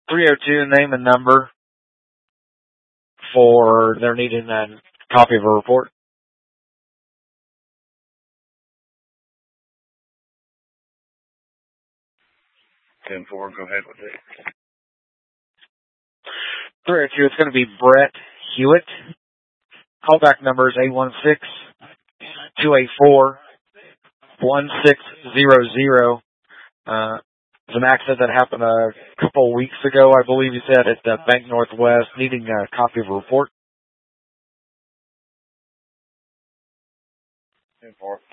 302, name and number for they're needing a copy of a report. 10-4, go ahead with it. 302, it's going to be Brett Hewitt. Callback number is 816-284-1600. It's an accident that happened a couple of weeks ago, I believe you said, at the Bank Northwest, needing a copy of a report. 10-4.